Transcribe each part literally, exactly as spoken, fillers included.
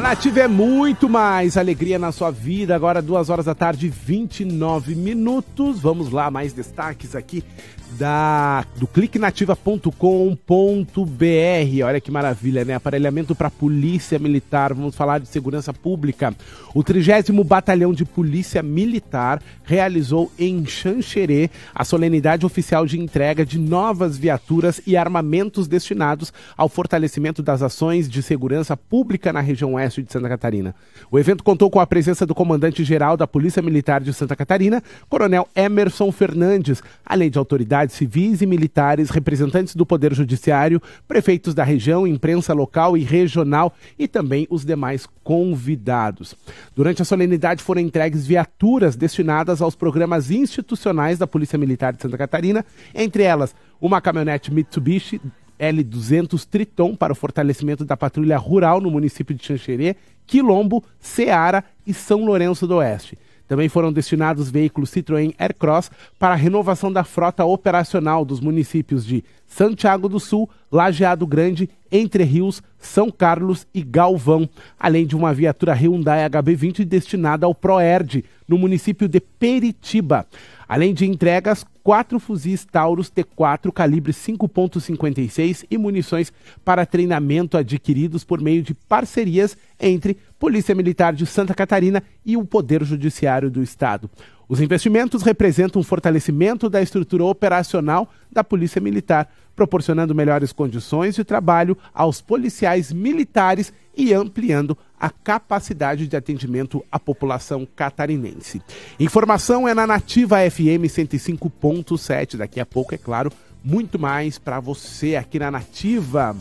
Nativa é muito mais alegria na sua vida. Agora duas horas da tarde, vinte e nove minutos. Vamos lá, mais destaques aqui da, do clique nativa ponto com ponto br. Olha que maravilha, né? Aparelhamento para Polícia Militar. Vamos falar de segurança pública. O trigésimo Batalhão de Polícia Militar realizou em Xanxerê a solenidade oficial de entrega de novas viaturas e armamentos destinados ao fortalecimento das ações de segurança pública na região oeste de Santa Catarina. O evento contou com a presença do comandante-geral da Polícia Militar de Santa Catarina, Coronel Emerson Fernandes, além de autoridades civis e militares, representantes do Poder Judiciário, prefeitos da região, imprensa local e regional e também os demais convidados. Durante a solenidade foram entregues viaturas destinadas aos programas institucionais da Polícia Militar de Santa Catarina, entre elas uma caminhonete Mitsubishi L duzentos Triton para o fortalecimento da patrulha rural no município de Xanxerê, Quilombo, Ceará e São Lourenço do Oeste. Também foram destinados veículos Citroën Aircross para a renovação da frota operacional dos municípios de Santiago do Sul, Lajeado Grande, Entre Rios, São Carlos e Galvão, além de uma viatura Hyundai H B vinte destinada ao PROERD, no município de Peritiba. Além de entregas, quatro fuzis Taurus T quatro calibre cinco ponto cinquenta e seis e munições para treinamento adquiridos por meio de parcerias entre Polícia Militar de Santa Catarina e o Poder Judiciário do Estado. Os investimentos representam um fortalecimento da estrutura operacional da Polícia Militar, proporcionando melhores condições de trabalho aos policiais militares e ampliando a capacidade de atendimento à população catarinense. Informação é na Nativa F M cento e cinco ponto sete. Daqui a pouco, é claro, muito mais para você aqui na Nativa.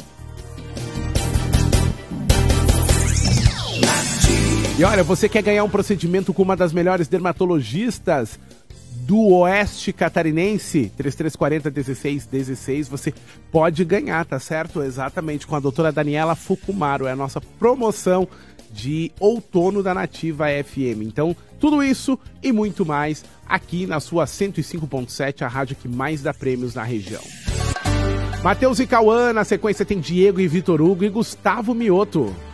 E olha, você quer ganhar um procedimento com uma das melhores dermatologistas do Oeste Catarinense? três três quatro zero, um seis um seis, você pode ganhar, tá certo? Exatamente, com a doutora Daniela Fukumaro, é a nossa promoção de outono da Nativa F M. Então, tudo isso e muito mais aqui na sua cento e cinco ponto sete, a rádio que mais dá prêmios na região. Matheus e Cauã, na sequência tem Diego e Vitor Hugo e Gustavo Mioto.